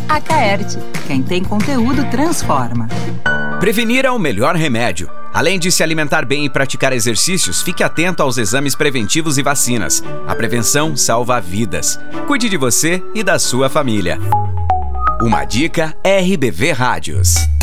Acaerte. Quem tem conteúdo transforma. Prevenir é o melhor remédio. Além de se alimentar bem e praticar exercícios, fique atento aos exames preventivos e vacinas. A prevenção salva vidas. Cuide de você e da sua família. Uma dica RBV Rádios.